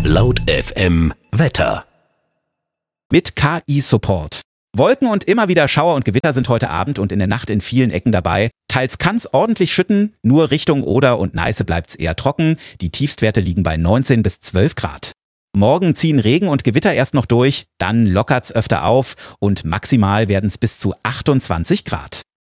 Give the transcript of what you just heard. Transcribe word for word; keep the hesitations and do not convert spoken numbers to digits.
Laut F M Wetter. Mit K I-Support. Wolken und immer wieder Schauer und Gewitter sind heute Abend und in der Nacht in vielen Ecken dabei. Teils kann's ordentlich schütten, nur Richtung Oder und Neiße bleibt's eher trocken. Die Tiefstwerte liegen bei neunzehn bis zwölf Grad. Morgen ziehen Regen und Gewitter erst noch durch, dann lockert's öfter auf und maximal werden's bis zu achtundzwanzig Grad.